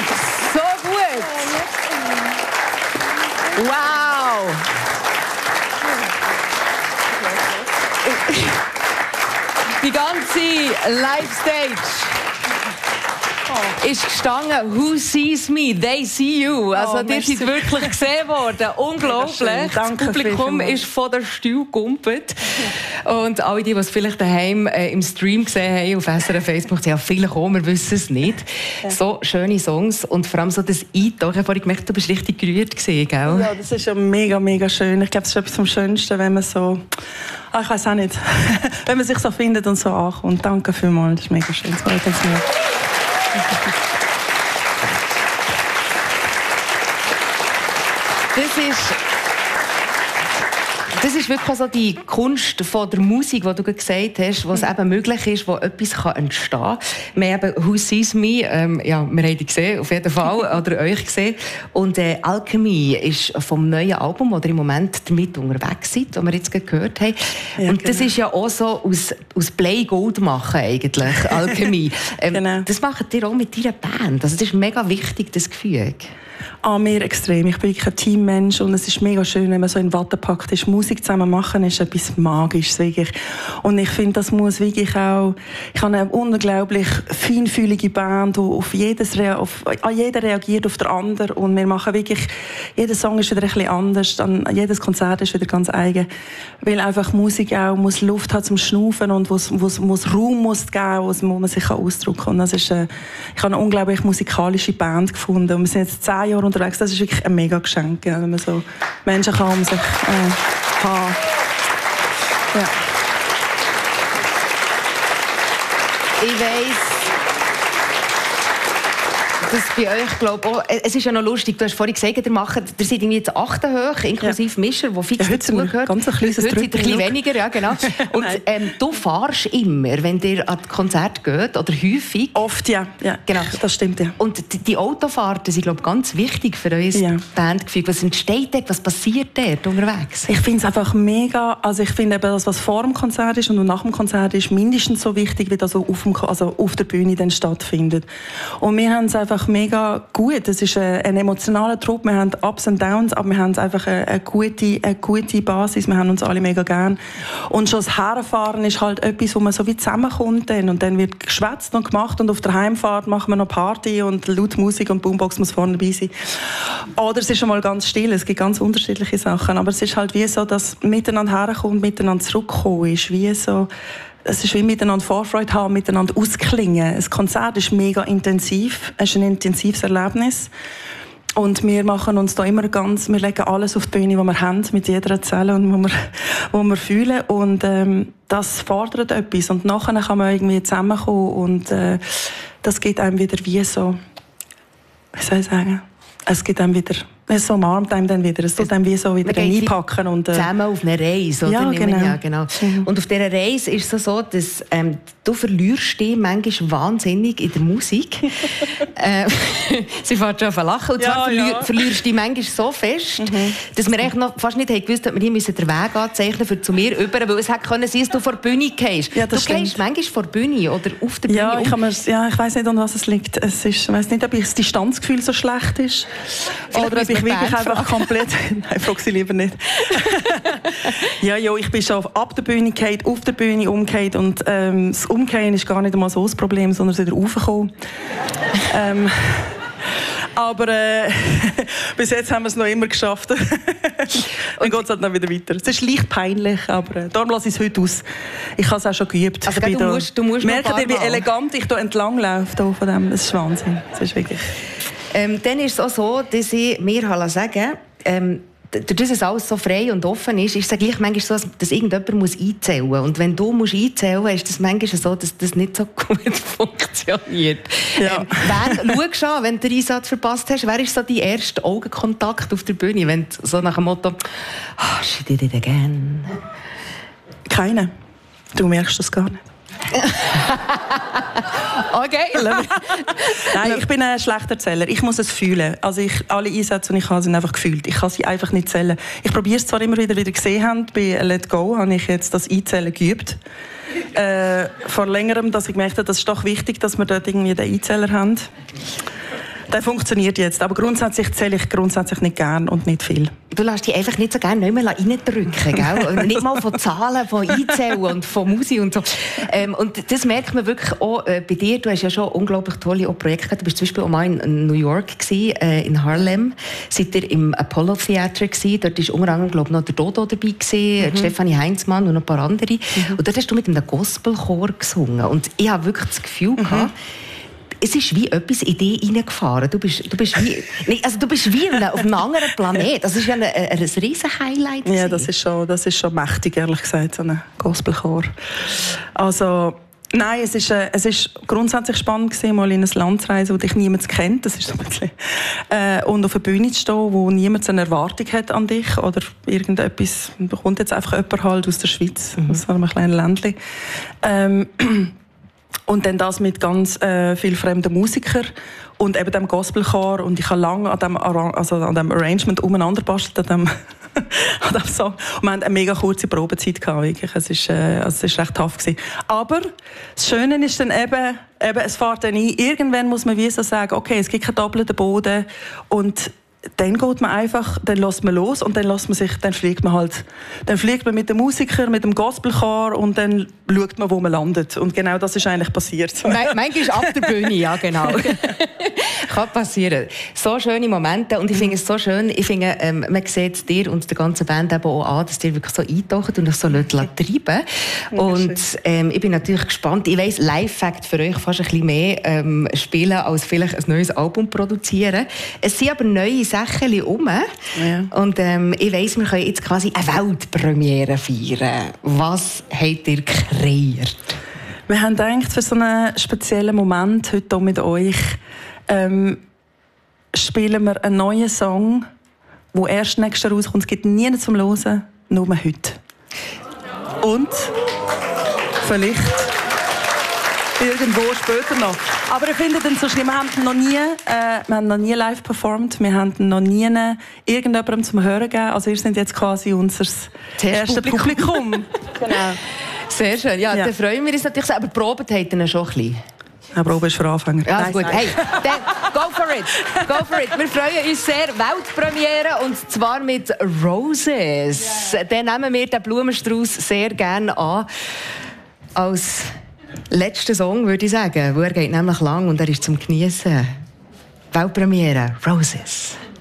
So gut. Wow. Die ganze Live-Stage ist gestanden, who sees me, they see you. Also, ihr seid wirklich gesehen worden. Unglaublich. Das Publikum ist von der Stuhl gekumpelt. Und alle, die es vielleicht daheim im Stream gesehen haben, auf SRF Facebook, ja, viele kommen, wir wissen es nicht. Ja. So schöne Songs und vor allem so das Eintauchen. Ich habe vorhin gemerkt, du bist richtig gerührt gewesen, gell? Ja, das ist ja mega, mega schön. Ich glaube, das ist etwas vom Schönsten, wenn man so... ich weiß auch nicht. Wenn man sich so findet und so ankommt. Danke vielmals, das ist mega schön. Das freut uns sehr. Das ist wirklich so die Kunst von der Musik, die du gesagt hast, was eben möglich ist, wo etwas entstehen kann. Wir haben «Who Sees Me», ja, wir haben die gesehen, auf jeden Fall, oder euch gesehen. Und «Alchemy» ist vom neuen Album, das ihr im Moment damit unterwegs seid, das wir jetzt gehört haben. Ja, und das ist ja auch so aus Play Gold machen, eigentlich, «Alchemy». Genau. Das macht ihr auch mit deiner Band. Also das ist mega wichtig, das Gefühl. Mir extrem. Ich bin wirklich ein Teammensch und es ist mega schön, wenn man so in Watte packt ist. Musik zusammen machen ist etwas Magisches, wirklich. Und ich finde, das muss wirklich auch... Ich habe eine unglaublich feinfühlige Band, die auf jeder reagiert auf den anderen. Und wir machen wirklich... Jeder Song ist wieder ein bisschen anders. Jedes Konzert ist wieder ganz eigen. Weil einfach Musik auch muss Luft hat zum Schnaufen und muss Raum muss geben, wo man sich ausdrücken kann. Und das ist, ich habe eine unglaublich musikalische Band gefunden. Und wir sind jetzt 10 Jahre unterwegs. Das ist wirklich ein mega Geschenk, ja, wenn man so Menschen kann um sich haben. Ja. Ich weiss, dass bei euch, glaube ich, es ist ja noch lustig, du hast vorhin gesagt, ihr seid irgendwie jetzt 8 hoch, inklusive Mischer, die fix dazugehört. Ganz ein kleines Heute seid ihr ein bisschen weniger, ja, genau. Und du fahrst immer, wenn ihr an Konzert geht, oder häufig? Oft, ja. Genau, das stimmt, ja. Und die Autofahrten sind, glaube ich, ganz wichtig für euer Bandgefühl. Was entsteht dort? Was passiert dort unterwegs? Ich finde es einfach mega, also ich finde eben das, was vor dem Konzert ist und nach dem Konzert ist, mindestens so wichtig, wie das auf der Bühne dann stattfindet. Und wir haben es einfach mega gut. Es ist ein emotionaler Druck. Wir haben Ups und Downs, aber wir haben einfach eine gute Basis. Wir haben uns alle mega gern. Und schon das Herfahren ist halt etwas, wo man so wie zusammenkommt. Und dann wird geschwätzt und gemacht und auf der Heimfahrt machen wir noch Party und laut Musik und Boombox muss vorne dabei sein. Oder es ist schon mal ganz still. Es gibt ganz unterschiedliche Sachen. Aber es ist halt wie so, dass miteinander herkommt, miteinander zurückkommen ist. Wie so... Es ist wie miteinander Vorfreude haben, miteinander ausklingen. Das Konzert ist mega intensiv. Es ist ein intensives Erlebnis. Und wir machen uns da immer wir legen alles auf die Bühne, was wir haben, mit jeder Zelle und wo wir fühlen. Und das fordert etwas. Und nachher kann man irgendwie zusammenkommen und das gibt einem wieder wie so, wie soll ich sagen, es gibt einem wieder... Es umarmt einem dann wieder. Es tut einem wie so wieder einpacken. Und, zusammen auf eine Reise, oder? Ja, genau. Ja, genau. Und auf dieser Reise ist es so, dass du verlierst dich manchmal wahnsinnig in der Musik. Sie fährt schon auf ein Lachen. Und zwar verlierst du dich manchmal so fest, dass wir eigentlich noch fast nicht gewusst haben, ob wir hier den Weg anzeichnen müssen, zu mir über, weil es hätte können sein, dass du vor der Bühne gehst. Ja, du gehst manchmal vor der Bühne oder auf der Bühne. Ja, ich weiss nicht, an was es liegt. Ich weiss nicht, ob das Distanzgefühl so schlecht ist. Oder ob ich wirklich einfach komplett... Nein, frag sie lieber nicht. Ich bin schon ab der Bühne gefallen, auf der Bühne umgekehrt und das Umkehren ist gar nicht einmal so das Problem, sondern wieder raufgekommen. Aber bis jetzt haben wir es noch immer geschafft. Dann geht es halt dann wieder weiter. Es ist leicht peinlich, aber darum lasse ich es heute aus. Ich habe es auch schon geübt. Also, du musst merkt ihr, wie elegant ich hier entlang laufe von dem? Das ist Wahnsinn. Das ist wirklich... Dann ist es auch so, dass ich mir sagen dadurch, dass alles so frei und offen ist es gleich manchmal so, dass irgendjemand einzählen muss. Und wenn du einzählen musst, ist es manchmal so, dass das nicht so gut funktioniert. Ja. Schau schon, wenn du den Einsatz verpasst hast, wer ist so dein erster Augenkontakt auf der Bühne? Wenn du so nach dem Motto «She did it again». Keiner. Du merkst das gar nicht. Okay. Nein, ich bin ein schlechter Erzähler. Ich muss es fühlen. Also alle Einsätze, die ich habe, sind einfach gefühlt. Ich kann sie einfach nicht zählen. Ich probiere es zwar immer wieder, wie ihr gesehen habt. Bei Let Go habe ich jetzt das Einzählen geübt. Vor längerem, dass ich gemerkt habe, das ist doch wichtig, dass wir dort irgendwie den Einzähler haben. Der funktioniert jetzt, aber grundsätzlich zähle ich grundsätzlich nicht gern und nicht viel. Du lässt dich einfach nicht so gerne nicht mehr reindrücken, gell? Nicht mal von Zahlen, von Einzählen und von Musik und so. Und das merkt man wirklich auch bei dir. Du hast ja schon unglaublich tolle Projekte gehabt. Du bist zum Beispiel auch mal in New York gewesen, in Harlem. Seid ihr im Apollo Theater gewesen. Dort war unter anderem, glaube ich, noch der Dodo dabei gewesen, Stefanie Heinzmann und noch ein paar andere. Und dort hast du mit einem Gospelchor gesungen. Und ich habe wirklich das Gefühl gehabt, es ist wie etwas in dich reingefahren. Du bist wie auf einem anderen Planet. Das ist ja ein riesen Highlight. Ja, das ist schon mächtig, ehrlich gesagt, so ein Gospelchor. Also, nein, es ist grundsätzlich spannend gewesen, mal in ein Land zu reisen, wo dich niemand kennt. Das ist so ein bisschen, und auf einer Bühne zu stehen, wo niemand eine Erwartung hat an dich oder irgendetwas. Da kommt jetzt einfach jemand halt aus der Schweiz, aus einem kleinen Ländchen. Und dann das mit ganz vielen fremden Musikern und eben dem Gospelchor. Und ich habe lange an dem Arrangement umeinander gebastelt, an dem Song. Und wir hatten eine mega kurze Probezeit gehabt, wirklich. Es ist recht tough gewesen. Aber das Schöne ist dann eben es fährt dann ein. Irgendwann muss man wie so sagen, okay, es gibt keinen doppelten Boden. Und dann geht man einfach, dann lässt man los und dann fliegt man mit den Musikern, mit dem Gospelchor und dann schaut man, wo man landet. Und genau das ist eigentlich passiert. Manchmal ist ab der Bühne, ja genau. Kann passieren. So schöne Momente und ich finde es so schön, man sieht dir und der ganzen Band eben auch an, dass ihr wirklich so eintaucht und euch so treiben. Und ich bin natürlich gespannt. Ich weiss, Live-Fact für euch fast ein bisschen mehr spielen, als vielleicht ein neues Album produzieren. Es sind aber neue Sachen rum. Ja. Und ich weiss, wir können jetzt quasi eine Weltpremiere feiern. Was habt ihr kreiert? Wir haben gedacht, für so einen speziellen Moment heute hier mit euch spielen wir einen neuen Song, der erst nächstes Jahr rauskommt. Es gibt niemanden zum Hören, nur heute. Und vielleicht irgendwo später noch. Aber ich finde es so schlimm, wir haben noch nie live performt, wir haben noch nie irgendjemandem zum Hören gegeben. Also ihr seid jetzt quasi unser erstes Publikum. Genau. Sehr schön. Ja, dann freuen wir uns natürlich sehr. Aber proben habt ihr schon ein bisschen. Ja, Probe ist für Anfänger. Ja, gut. Hey, dann, go for it. Go for it. Wir freuen uns sehr. Weltpremiere, und zwar mit Roses. Yeah. Dann nehmen wir den Blumenstrauß sehr gerne an. Als letzten Song, würde ich sagen. Er geht nämlich lang und er ist zum Geniessen. Weltpremiere, Roses.